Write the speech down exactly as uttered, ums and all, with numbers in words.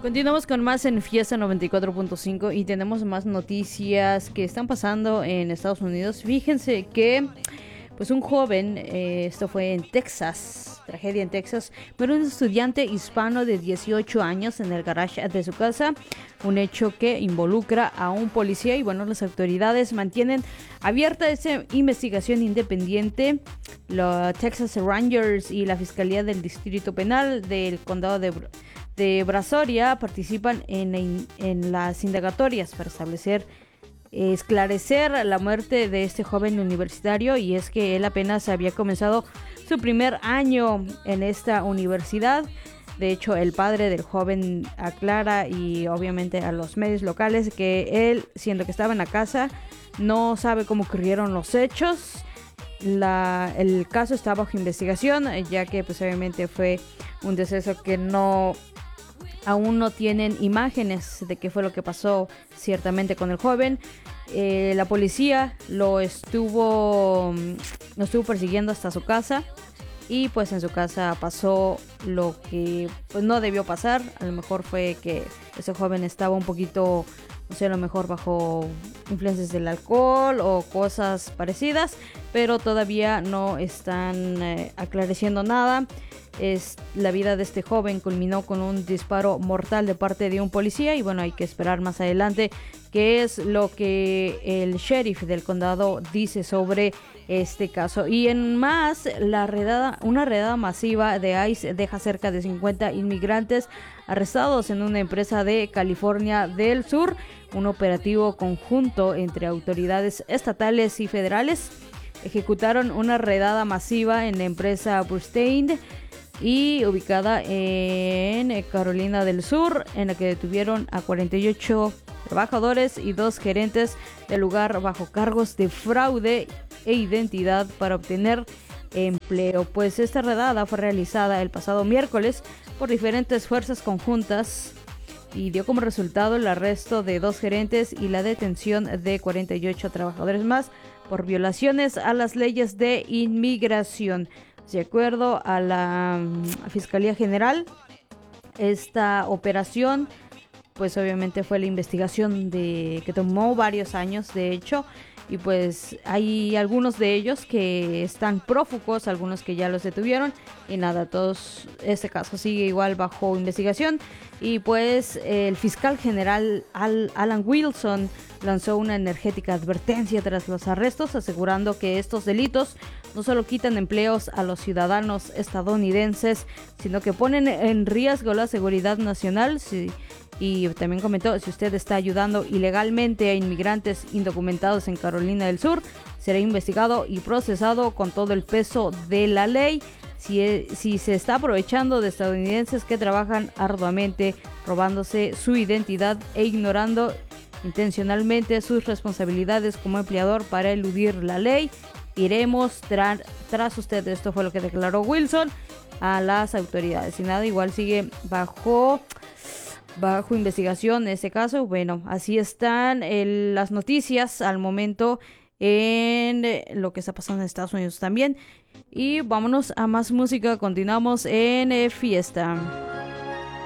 Continuamos con más en Fiesta noventa y cuatro punto cinco y tenemos más noticias que están pasando en Estados Unidos. Fíjense que pues un joven, eh, esto fue en Texas, tragedia en Texas, pero un estudiante hispano de dieciocho años en el garage de su casa, un hecho que involucra a un policía y bueno, las autoridades mantienen abierta esa investigación independiente. Los Texas Rangers y la Fiscalía del Distrito Penal del Condado de de Brazoria participan en, en, en las indagatorias para establecer, eh, esclarecer la muerte de este joven universitario, y es que él apenas había comenzado su primer año en esta universidad. De hecho, el padre del joven aclara y obviamente a los medios locales que él, siendo que estaba en la casa, no sabe cómo ocurrieron los hechos. La, el caso está bajo investigación, ya que pues obviamente fue un deceso que no aún no tienen imágenes de qué fue lo que pasó ciertamente con el joven. Eh, la policía lo estuvo lo estuvo persiguiendo hasta su casa, y pues en su casa pasó lo que pues no debió pasar. A lo mejor fue que ese joven estaba un poquito, no sé, a lo mejor bajo influencias del alcohol o cosas parecidas, pero todavía no están eh, aclareciendo nada. Es, la vida de este joven culminó con un disparo mortal de parte de un policía, y bueno, hay que esperar más adelante qué es lo que el sheriff del condado dice sobre este caso. Y en más, la redada, una redada masiva de ICE deja cerca de cincuenta inmigrantes arrestados en una empresa de California del Sur. Un operativo conjunto entre autoridades estatales y federales ejecutaron una redada masiva en la empresa Burstein y ubicada en Carolina del Sur, en la que detuvieron a cuarenta y ocho trabajadores y dos gerentes del lugar bajo cargos de fraude e identidad para obtener empleo. Pues esta redada fue realizada el pasado miércoles por diferentes fuerzas conjuntas y dio como resultado el arresto de dos gerentes y la detención de cuarenta y ocho trabajadores más por violaciones a las leyes de inmigración. De acuerdo a la um, Fiscalía General, esta operación pues obviamente fue la investigación de que tomó varios años, de hecho, y pues hay algunos de ellos que están prófugos, algunos que ya los detuvieron, y nada, todos, este caso sigue igual bajo investigación. Y pues el fiscal general Al, Alan Wilson lanzó una enérgica advertencia tras los arrestos, asegurando que estos delitos no solo quitan empleos a los ciudadanos estadounidenses, sino que ponen en riesgo la seguridad nacional. Sí. Y también comentó, si usted está ayudando ilegalmente a inmigrantes indocumentados en Carolina del Sur, será investigado y procesado con todo el peso de la ley. Si, si se está aprovechando de estadounidenses que trabajan arduamente, robándose su identidad e ignorando intencionalmente sus responsabilidades como empleador para eludir la ley, iremos tra- tras usted. Esto fue lo que declaró Wilson a las autoridades. Y nada, igual sigue bajo... bajo investigación este caso. Bueno, así están el, las noticias al momento en eh, lo que está pasando en Estados Unidos también. Y vámonos a más música. Continuamos en eh, Fiesta.